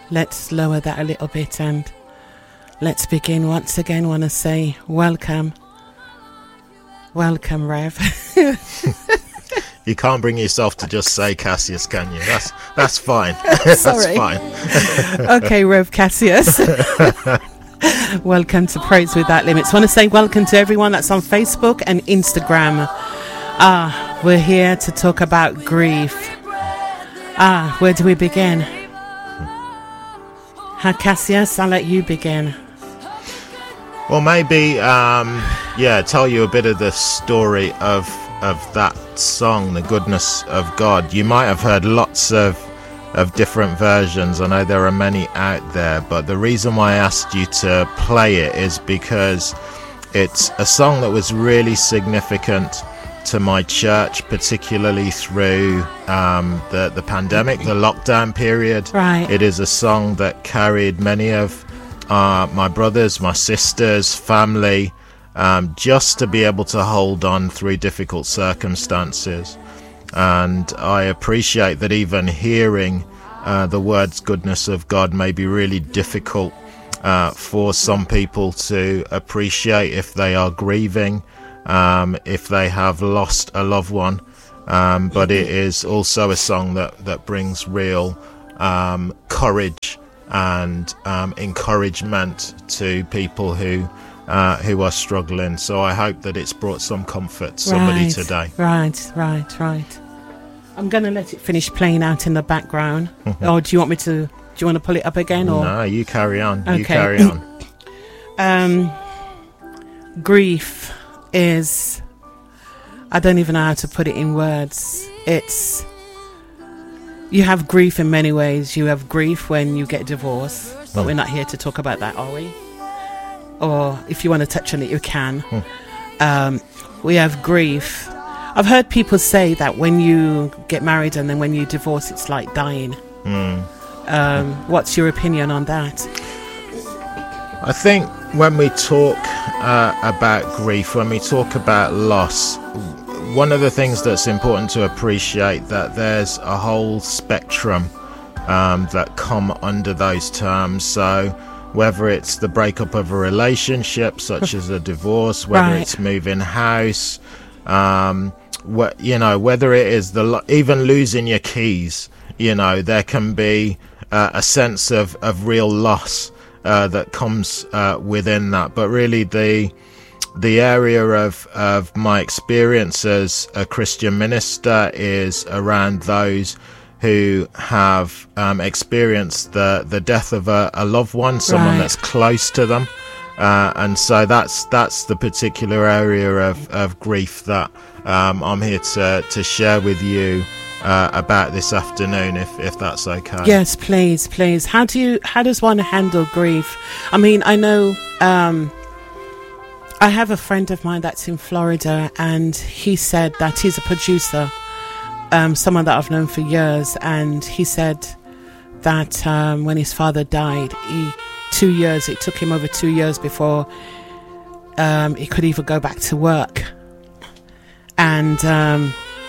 let's lower that a little bit and let's begin once again. Want to say welcome, Rev. You can't bring yourself to just say Cassius, can you? That's fine. Sorry. That's fine. Okay, Rev Cassius. Welcome to Praise Without Limits. Want to say welcome to everyone that's on Facebook and Instagram. We're here to talk about grief. Where do we begin? Cassius, I'll let you begin. Well, maybe, tell you a bit of the story of that song, The Goodness of God. You might have heard lots of different versions. I know there are many out there, but the reason why I asked you to play it is because it's a song that was really significant to my church, particularly through the pandemic, the lockdown period. Right. It is a song that carried many of my brothers, my sisters, family, just to be able to hold on through difficult circumstances. And I appreciate that even hearing the words goodness of God may be really difficult for some people to appreciate if they are grieving, if they have lost a loved one. But it is also a song that brings real courage and encouragement to people who are struggling. So I hope that it's brought some comfort to somebody today. Right. I'm going to let it finish playing out in the background. Or do you want to pull it up again? Or? No, you carry on. Okay. You carry on. Grief is, I don't even know how to put it in words. You have grief in many ways. You have grief when you get divorced, but we're not here to talk about that, are we? Or if you want to touch on it, you can. We have grief. I've heard people say that when you get married and then when you divorce, it's like dying. What's your opinion on that? I think when we talk about grief, when we talk about loss, one of the things that's important to appreciate that there's a whole spectrum that come under those terms. So whether it's the breakup of a relationship, such as a divorce, whether it's moving house, whether it is even losing your keys, there can be a sense of real loss that comes within that. But really the area of my experience as a Christian minister is around those who have experienced the death of a loved one, someone that's close to them. And so that's the particular area of grief that I'm here to share with you about this afternoon, if that's okay. Yes, please. How does one handle grief? I mean, I know I have a friend of mine that's in Florida, and he said that he's a producer, someone that I've known for years, and he said that when his father died, it took him over 2 years before he could even go back to work. And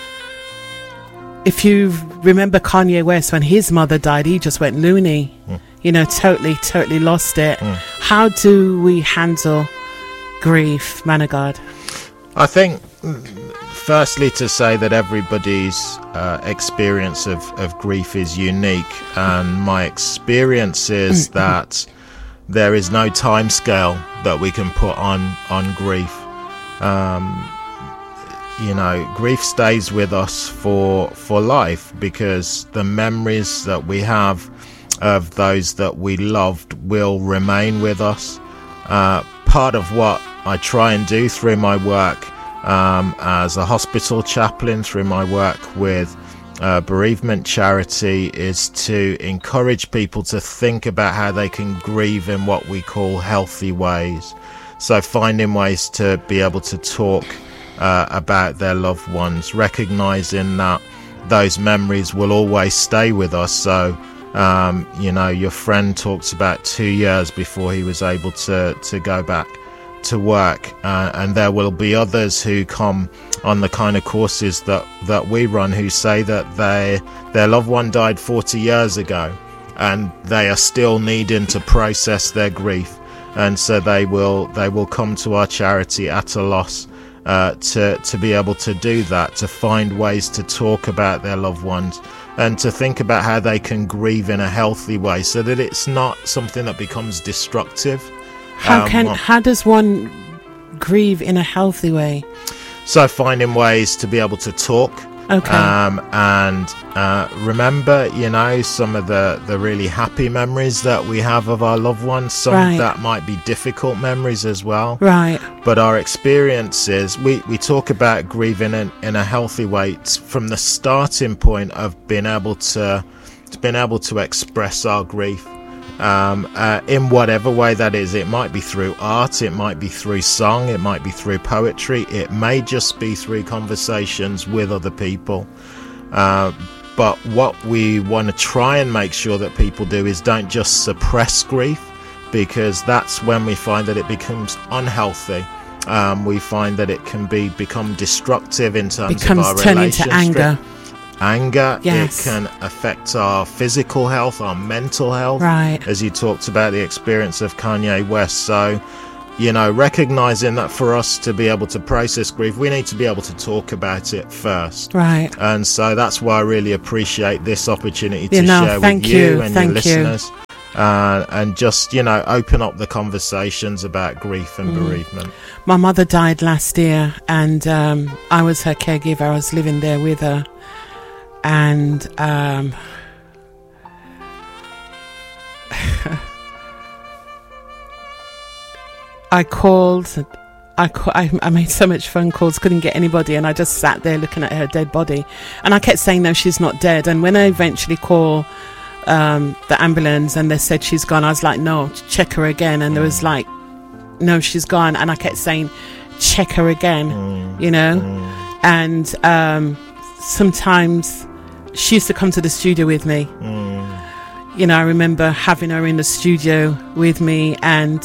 if you remember Kanye West, when his mother died, he just went loony, totally lost it. How do we handle grief, man of God? I think firstly to say that everybody's experience of grief is unique, and my experience is that there is no time scale that we can put on grief. Grief stays with us for life, because the memories that we have of those that we loved will remain with us. Part of what I try and do through my work as a hospital chaplain, through my work with bereavement charity, is to encourage people to think about how they can grieve in what we call healthy ways. So finding ways to be able to talk about their loved ones, recognizing that those memories will always stay with us. So your friend talks about 2 years before he was able to go back to work, and there will be others who come on the kind of courses that we run who say that their loved one died 40 years ago, and they are still needing to process their grief, and so they will come to our charity at a loss to be able to do that, to find ways to talk about their loved ones and to think about how they can grieve in a healthy way, so that it's not something that becomes destructive. How does one grieve in a healthy way? So finding ways to be able to talk. Okay. And remember, some of the really happy memories that we have of our loved ones. Some Right. that might be difficult memories as well. Right. But our experiences, we talk about grieving in a healthy way from the starting point of being able to express our grief. In whatever way that is. It might be through art, it might be through song, it might be through poetry, it may just be through conversations with other people. But what we want to try and make sure that people do is don't just suppress grief, because that's when we find that it becomes unhealthy. We find that it can become destructive in terms of our turn relationship. into anger. It Yes. can affect our physical health, our mental health, Right. as you talked about the experience of Kanye West. So, recognizing that for us to be able to process grief, we need to be able to talk about it first. Right. And so that's why I really appreciate this opportunity to share thank with you and thank your you. listeners. And just, open up the conversations about grief and bereavement. My mother died last year, and I was her caregiver. I was living there with her. And I called. I made so much phone calls, couldn't get anybody, and I just sat there looking at her dead body. And I kept saying, no, she's not dead. And when I eventually called the ambulance and they said she's gone, I was like, no, check her again. And there was like, no, she's gone. And I kept saying, check her again, And sometimes she used to come to the studio with me. I remember having her in the studio with me, and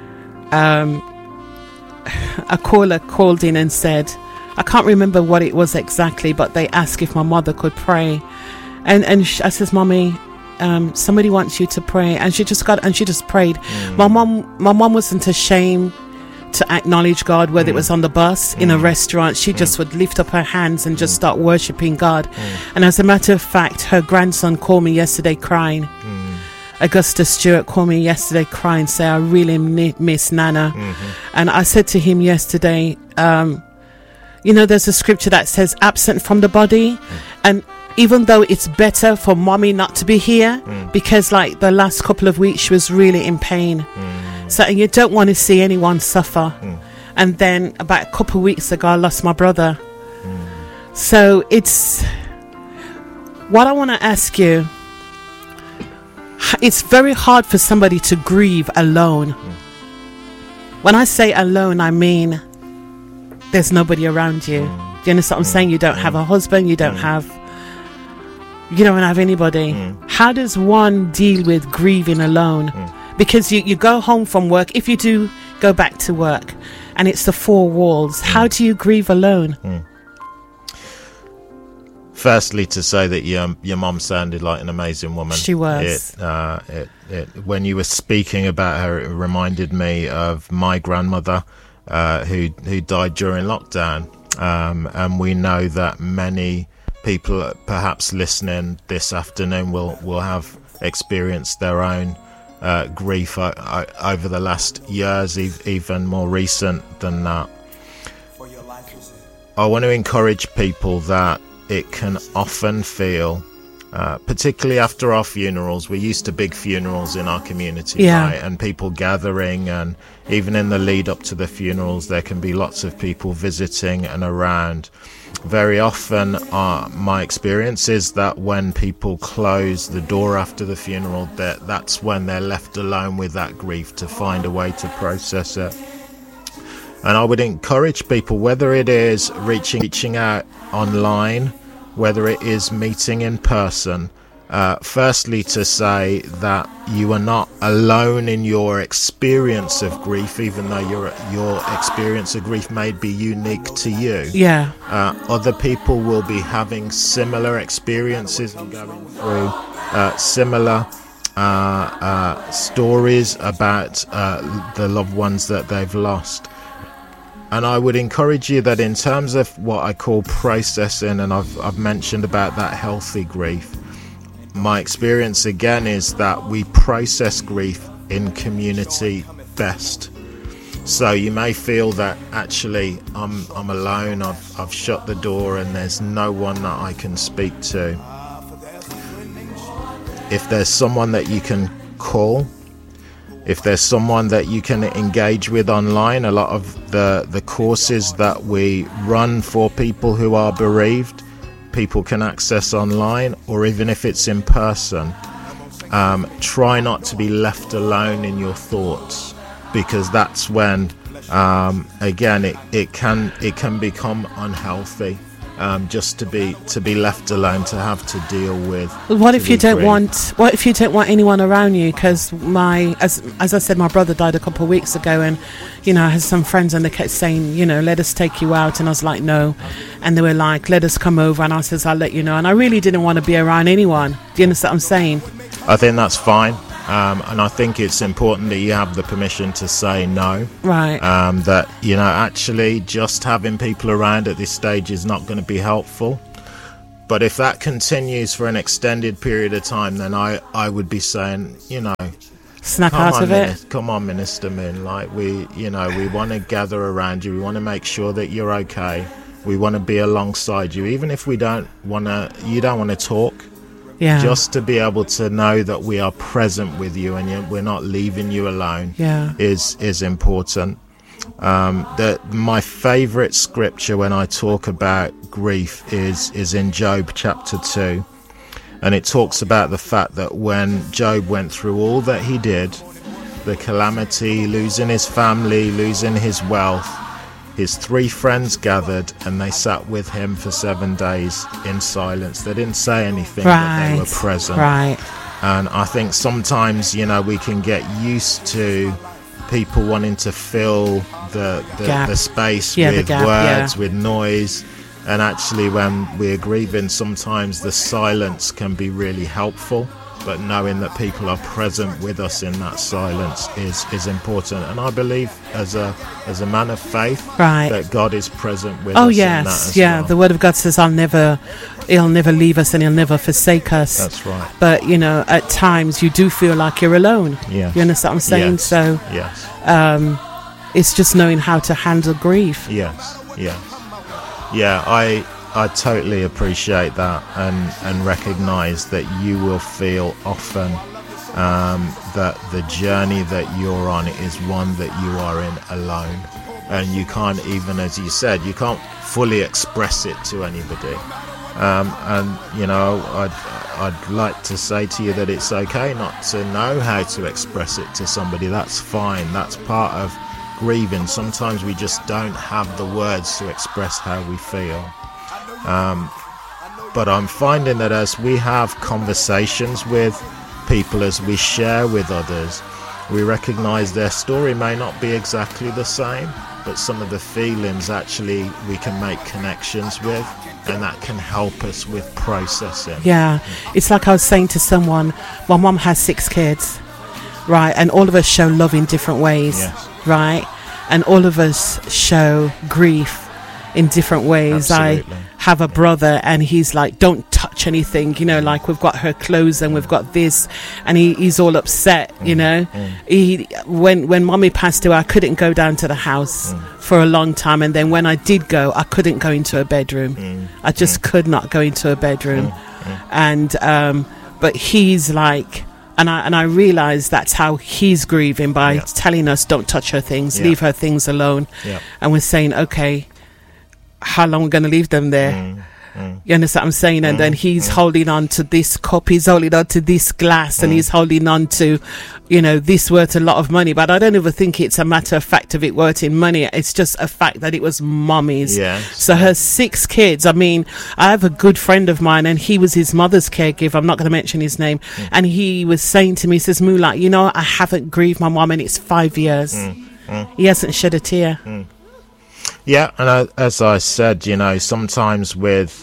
a caller called in and said, I can't remember what it was exactly, but they asked if my mother could pray, and I says, Mommy, somebody wants you to pray. And she just prayed. My mom wasn't ashamed to acknowledge God, whether it was on the bus, in a restaurant. She just would lift up her hands and just start worshipping God. And as a matter of fact, her grandson called me yesterday crying. Augustus Stewart called me yesterday crying, say, I really miss Nana. And I said to him yesterday, there's a scripture that says absent from the body. And even though it's better for mommy not to be here, because like the last couple of weeks she was really in pain. So you don't want to see anyone suffer. And then about a couple of weeks ago, I lost my brother. So it's what I want to ask you. It's very hard for somebody to grieve alone. When I say alone, I mean there's nobody around you. Do you understand what I'm saying? You don't have a husband. You don't have anybody. How does one deal with grieving alone? Because you go home from work, if you do go back to work, and it's the four walls, how do you grieve alone? Firstly, to say that your mum sounded like an amazing woman. She was. When you were speaking about her, it reminded me of my grandmother, who died during lockdown. And we know that many people perhaps listening this afternoon will have experienced their own grief over the last years, even more recent than that. I want to encourage people that it can often feel, particularly after our funerals, we're used to big funerals in our community, right? And people gathering, and even in the lead up to the funerals, there can be lots of people visiting and around. Very often, my experience is that when people close the door after the funeral, that's when they're left alone with that grief to find a way to process it. And I would encourage people, whether it is reaching out online, whether it is meeting in person, firstly to say that you are not alone in your experience of grief, even though your experience of grief may be unique to you. Other people will be having similar experiences and going through similar stories about the loved ones that they've lost. And I would encourage you that in terms of what I call processing, and I've mentioned about that healthy grief, my experience again is that we process grief in community best. So you may feel that actually I'm alone, I've shut the door and there's no one that I can speak to. If there's someone that you can call, if there's someone that you can engage with online, a lot of the courses that we run for people who are bereaved, people can access online, or even if it's in person. Try not to be left alone in your thoughts, because that's when again it can become unhealtly, just to be left alone, to have to deal with. What if you don't want anyone around you? Because as I said, my brother died a couple of weeks ago, and I had some friends and they kept saying, let us take you out, and I was like, no. And they were like, let us come over, and I says, I'll let you know. And I really didn't want to be around anyone. Do you understand what I'm saying? I think that's fine. And I think it's important that you have the permission to say no. Right. That, actually just having people around at this stage is not going to be helpful. But if that continues for an extended period of time, then I would be saying, snap out of it. Come on, Minister Min. Like we want to gather around you. We want to make sure that you're okay. We want to be alongside you, even if you don't want to talk. Yeah. Just to be able to know that we are present with you and we're not leaving you alone is important. My favourite scripture when I talk about grief is in Job chapter 2. And it talks about the fact that when Job went through all that he did, the calamity, losing his family, losing his wealth, his 3 friends gathered and they sat with him for 7 days in silence. They didn't say anything, but they were present. Right. And I think sometimes, we can get used to people wanting to fill the space with words, with noise. And actually, when we're grieving, sometimes the silence can be really helpful. But knowing that people are present with us in that silence is important. And I believe as a man of faith, that God is present with us in that as well. The Word of God says He'll never leave us and He'll never forsake us. That's right. But, at times you do feel like you're alone. Yeah. You understand what I'm saying? Yes. So yes. It's just knowing how to handle grief. Yes. Yeah, I totally appreciate that and recognise that you will feel often that the journey that you're on is one that you are in alone, and you can't even, as you said, you can't fully express it to anybody. I'd like to say to you that it's okay not to know how to express it to somebody. That's fine. That's part of grieving. Sometimes we just don't have the words to express how we feel. But I'm finding that as we have conversations with people, as we share with others, we recognise their story may not be exactly the same, but some of the feelings actually we can make connections with, and that can help us with processing. Yeah, it's like I was saying to someone, my mum has 6 kids, right, and all of us show love in different ways. Yes. Right, and all of us show grief in different ways. Absolutely. I have a brother and he's like, don't touch anything, like we've got her clothes and we've got this, and he's all upset. When mommy passed away, I couldn't go down to the house for a long time, and then when I did go, I couldn't go into a bedroom. I just could not go into a bedroom. And but he's like, and I realised that's how he's grieving, by telling us don't touch her things, leave her things alone. And we're saying, okay, how long we're going to leave them there? You understand what I'm saying? And then he's holding on to this cup, he's holding on to this glass, and he's holding on to, this worth a lot of money. But I don't even think it's a matter of fact of it worth in money. It's just a fact that it was mommy's. So her 6 kids, I have a good friend of mine, and he was his mother's caregiver. I'm not going to mention his name. And he was saying to me, he says, Moolah, I haven't grieved my mom, and it's 5 years. He hasn't shed a tear. Yeah, and as I said, sometimes with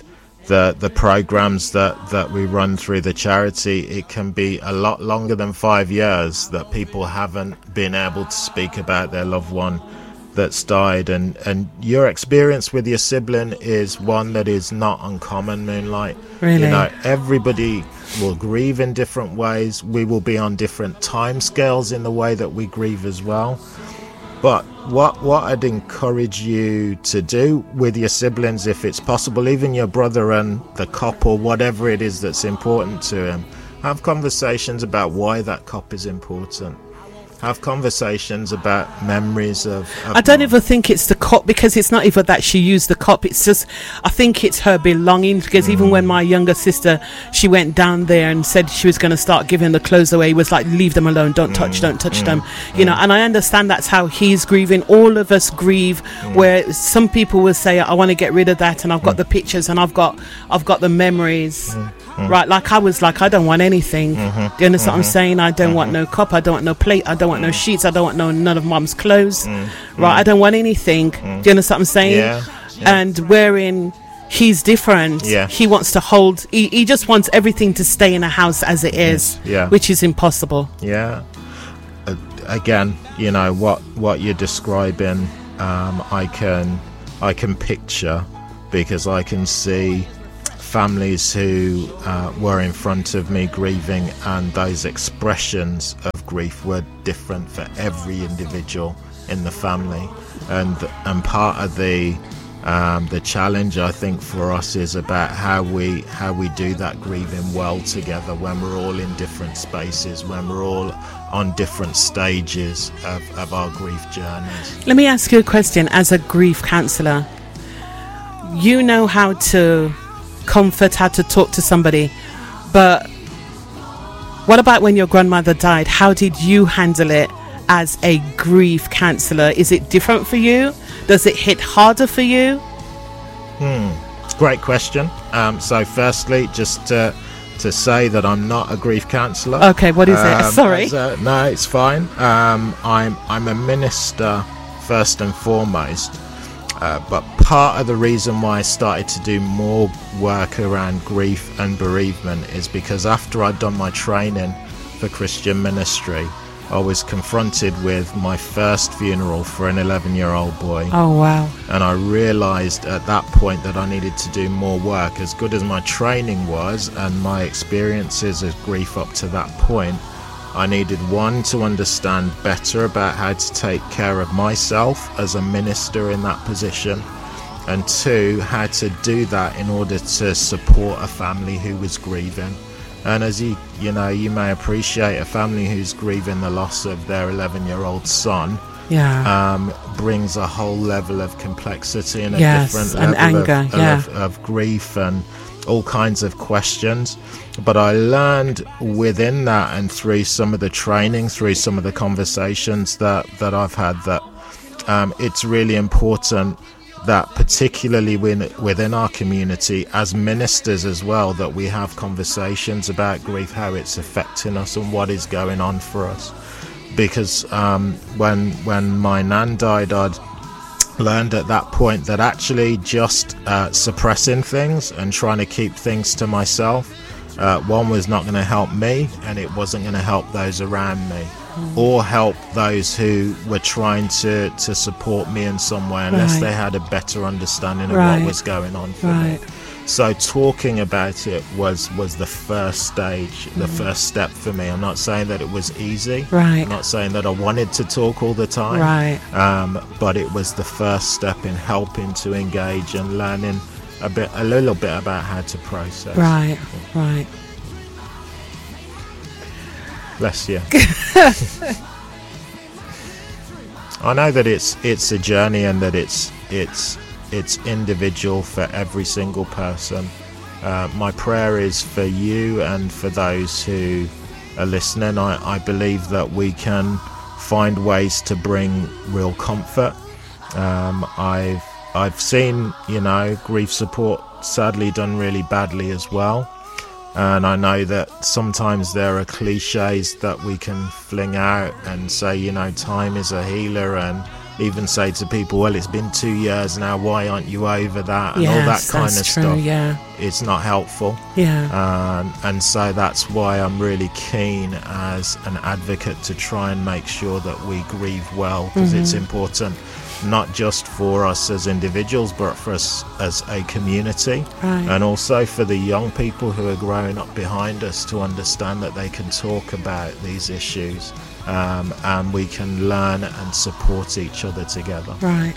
the programs that we run through the charity, it can be a lot longer than 5 years that people haven't been able to speak about their loved one that's died. And your experience with your sibling is one that is not uncommon, Moonlight. Really? You know, everybody will grieve in different ways. We will be on different time scales in the way that we grieve as well. But what I'd encourage you to do with your siblings, if it's possible, even your brother and the cop or whatever it is that's important to him, have conversations about why that cop is important. Have conversations about memories of I don't even think it's the cop, because it's not even that she used the cop. It's just, I think it's her belongings, because even when my younger sister, she went down there and said she was going to start giving the clothes away, it was like, leave them alone, don't touch them, you know. And I understand that's how he's grieving. All of us grieve, where some people will say, I want to get rid of that, and I've got the pictures and I've got the memories. Right, like I was like, I don't want anything. Do you understand what I'm saying? I don't want no cup, I don't want no plate, I don't want no sheets, I don't want none of mum's clothes. Right, I don't want anything. Do you understand what I'm saying? Yeah. And wherein he's different. Yeah. He wants to hold, he just wants everything to stay in a house as it is. Yeah. Which is impossible. Yeah. Again, you know, what you're describing, I can picture, because I can see families who were in front of me grieving, and those expressions of grief were different for every individual in the family. And part of the challenge, I think, for us is about how we do that grieving well together, when we're all in different spaces, when we're all on different stages of our grief journeys. Let me ask you a question. As a grief counsellor, you know how to comfort, how to talk to somebody, but what about when your grandmother died? How did you handle it as a grief counsellor? Is it different for you? Does it hit harder for you? Great question. So firstly, just to say that I'm not a grief counsellor. Okay, what is it? Sorry. No, it's fine. I'm a minister first and foremost. But part of the reason why I started to do more work around grief and bereavement is because after I'd done my training for Christian ministry, I was confronted with my first funeral for an 11-year-old boy. Oh, wow. And I realised at that point that I needed to do more work. As good as my training was and my experiences of grief up to that point, I needed, one, to understand better about how to take care of myself as a minister in that position, and two, how to do that in order to support a family who was grieving. And as you may appreciate, a family who's grieving the loss of their 11-year-old son brings a whole level of complexity and a different level of grief and all kinds of questions. But I learned within that, and through some of the training, through some of the conversations that I've had, that it's really important that, particularly within our community as ministers as well, that we have conversations about grief, how it's affecting us and what is going on for us. Because when my nan died, I'd learned at that point that actually just suppressing things and trying to keep things to myself, one, was not going to help me, and it wasn't going to help those around me, or help those who were trying to support me in some way, unless they had a better understanding of what was going on for me. So talking about it was the first stage, the first step for me. I'm not saying that it was easy. I'm not saying that I wanted to talk all the time. But it was the first step in helping to engage and learning a little bit about how to process. Right. Bless you. I know that it's a journey, and that it's individual for every single person. My prayer is for you and for those who are listening. I believe that we can find ways to bring real comfort. I've seen, grief support sadly done really badly as well. And I know that sometimes there are cliches that we can fling out and say, time is a healer, and even say to people, well, it's been 2 years now, why aren't you over that, and all that Yes, kind of that's true, stuff. yeah. It's not helpful. Yeah. And so that's why I'm really keen as an advocate to try and make sure that we grieve well, because it's important not just for us as individuals, but for us as a community, Right. and also for the young people who are growing up behind us to understand that they can talk about these issues, and we can learn and support each other together. Right.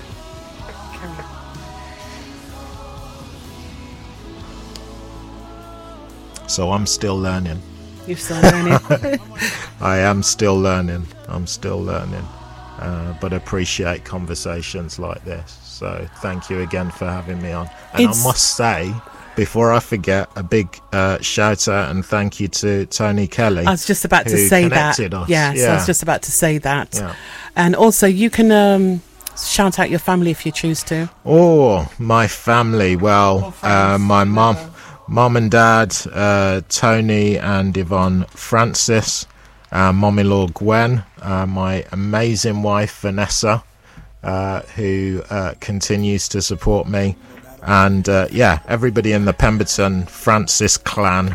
So I'm still learning. You're still learning. I am still learning. I'm still learning. But appreciate conversations like this. So thank you again for having me on. And I must say, before I forget, a big shout out and thank you to Tony Kelly. I was just about to say that. Us. Yes, yeah. I was just about to say that. Yeah. And also, you can shout out your family if you choose to. Oh, my family. Well, my mum and dad, Tony and Yvonne Francis, mum-in-law Gwen, my amazing wife Vanessa, who continues to support me, and everybody in the Pemberton Francis clan.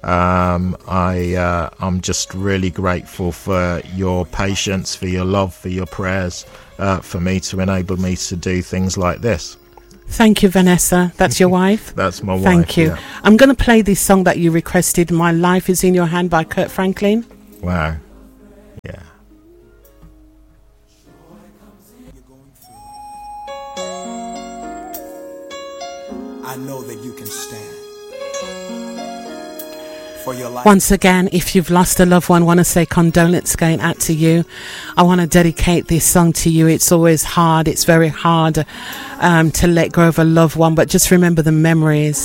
I'm just really grateful for your patience, for your love, for your prayers, for me to enable me to do things like this. Thank you, Vanessa. That's your wife? That's my wife. Thank you. Yeah. I'm going to play this song that you requested, My Life Is In Your Hand by Kurt Franklin. Wow. Yeah. I know that you can stand. For your life. Once again, if you've lost a loved one, I want to say condolence going out to you. I want to dedicate this song to you. It's always hard. It's very hard to let go of a loved one, but just remember the memories